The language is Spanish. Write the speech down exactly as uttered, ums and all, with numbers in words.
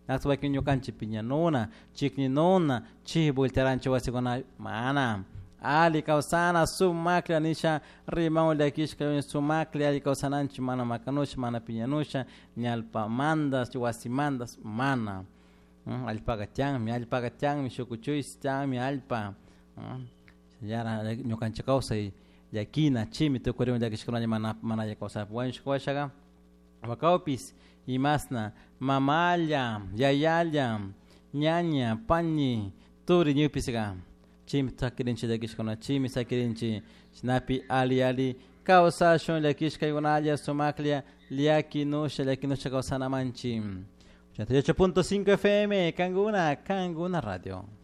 Naktuba kinyo kanchi piñanuna, chikninuna, chihbultarancho wasikuna mana. Ali kausana sumakli anisha rimau dakishka sumakli ali kausananchi mana makanusha mana piñanusha ni alpa mandas wasimandas mana. Alpa gatiang mi alpa gatiang mi shukuchuis tiang mi alpa. Yara nyokancha kausa yakina chimi to koreo dakishka mana mana ya kausa wansh kwashaga. Wakaupis imasna mamalla yayalla ñaña pañi turi ñupisiga chimi sakirinchi dakishkona chimi sakirinchi snapi ali ali causa shon lakishka igunalia somaklia liaki nosha liaki nosha causa namanchi ochenta y ocho punto cinco F M Kanguna Kanguna Radio.